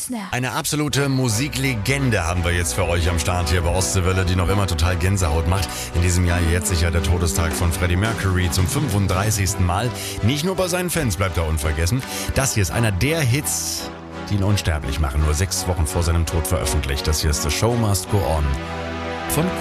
Snap. Eine absolute Musiklegende haben wir jetzt für euch am Start hier bei Ostseewelle, die noch immer total Gänsehaut macht. In diesem Jahr jährt sich ja der Todestag von Freddie Mercury zum 35. Mal. Nicht nur bei seinen Fans bleibt er unvergessen. Das hier ist einer der Hits, die ihn unsterblich machen. Nur 6 Wochen vor seinem Tod veröffentlicht. Das hier ist The Show Must Go On von